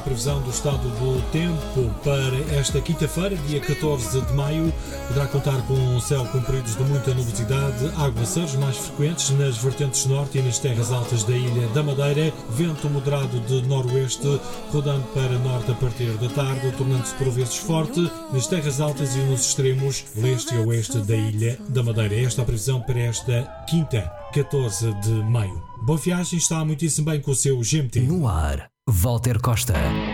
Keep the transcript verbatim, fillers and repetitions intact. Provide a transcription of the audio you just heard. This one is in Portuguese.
previsão do estado do tempo para esta quinta-feira, dia catorze de maio. Poderá contar com um céu com períodos de muita nubosidade, aguaceiros mais frequentes nas vertentes norte e nas terras altas da Ilha da Madeira, vento moderado de noroeste, rodando para norte a partir da tarde, tornando-se por vezes forte nas terras altas e nos extremos leste e oeste da Ilha da Madeira. Esta é a previsão para esta quinta, catorze de maio. Boa viagem, está muitíssimo bem com o seu G M T. No ar, Walter Costa.